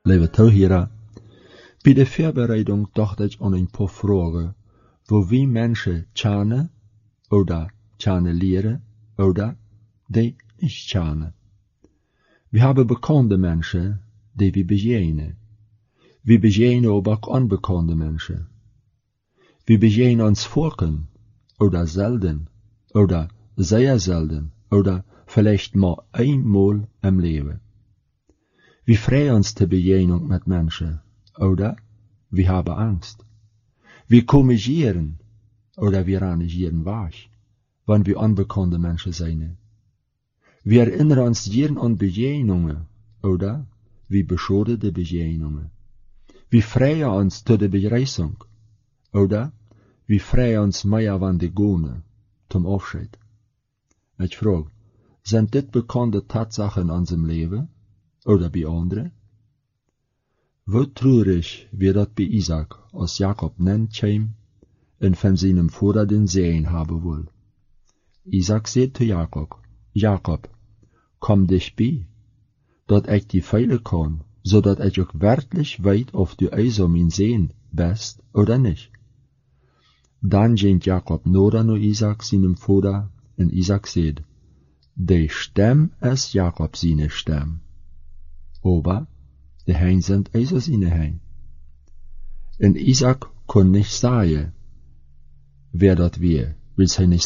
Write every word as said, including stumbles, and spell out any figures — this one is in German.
Lieve toehoorder, bij de voorbereiding dacht ik aan een paar vragen, wo wie Menschen kennen, oder kennen leren, oder die nicht kennen. Wir haben bekannte Menschen, die wir begegnen. Wir begegnen aber auch unbekannte Menschen. Wir begegnen uns Volken, oder selten, oder sehr selten, oder vielleicht mal einmal im Leben. Wir freuen uns der Begegnung mit Menschen, oder wir haben Angst. Wir korrigieren, oder wir reagieren weg, wenn wir unbekannte Menschen sehen. Wir erinnern uns gern an Begegnungen, oder wir beschoden die Begegnungen. Wir freuen uns zu der Begrüßung, oder wir freuen uns mehr, wenn die gehen, zum Abschied. Ich frage, sind dit bekannte Tatsachen in unserem Leben, oder bei anderen? Wo traurig wird das bei Isaac, als Jakob nennt kam, und von seinem Vater den Segen haben will. Isaac sagt zu Jakob, Jakob, komm dich bei, dat ich die feilen kann, so dat ich auch wirklich weet of du also mein Segen bist oder nicht. Dann ging Jakob noder naar Isaac, seinem Vater, und Isaac sagt, die Stem ist Jakob seine Stem. Aber die Hein sind also seine Hein. Und Isaac kann nicht sagen, wer dat wir, weil sie nicht